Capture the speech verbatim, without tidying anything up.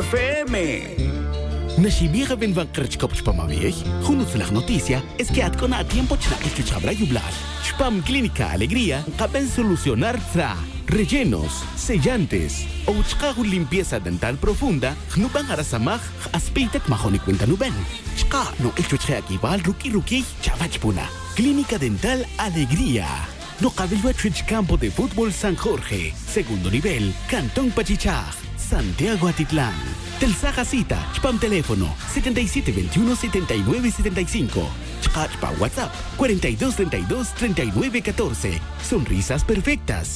F M. Nashimiga ben van Kerchkop Spamavich, Junus la noticia es que Atcona a tiempo chna el Chabra Yublar. Spam Clínica Alegría, caben solucionar tra, rellenos, sellantes, o chkagu limpieza dental profunda, nuban arasamaj, aspeitek mahoni cuenta nuben. Chka no el chuche aquí va ruki ruki, chavachpuna. Clínica Dental Alegría. No cabello a Campo de Fútbol San Jorge, segundo nivel, Cantón Pachichaj, Santiago Atitlán. Telsaja cita, spam teléfono setenta y siete veintiuno setenta y nueve setenta y cinco. Chpa WhatsApp cuarenta y dos treinta y dos treinta y nueve catorce. Sonrisas perfectas.